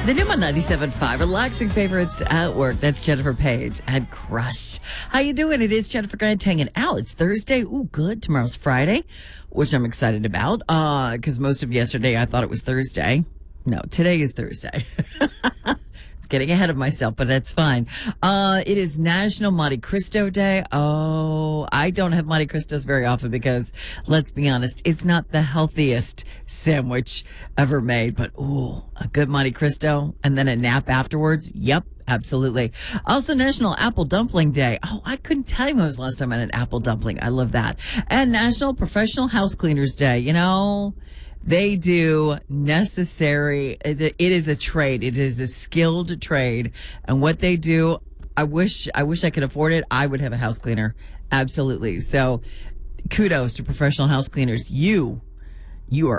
The new one, 97.5, relaxing favorites at work. That's Jennifer Page and Crush. How you doing? It is Jennifer Grant hanging out. It's Thursday. Ooh, good. Tomorrow's Friday, which I'm excited about because most of yesterday I thought it was Thursday. No, today is Thursday. It's getting ahead of myself, but that's fine. It is National Monte Cristo Day. Oh, I don't have Monte Cristos very often because, let's be honest, it's not the healthiest sandwich ever made. But, ooh, a good Monte Cristo and then a nap afterwards. Yep, absolutely. Also, National Apple Dumpling Day. Oh, I couldn't tell you when was the last time I had an apple dumpling. I love that. And National Professional House Cleaners Day. You know, they do necessary. It is a trade. It is a skilled trade. And what they do, I wish I could afford it. I would have a house cleaner. Absolutely. So kudos to professional house cleaners. You are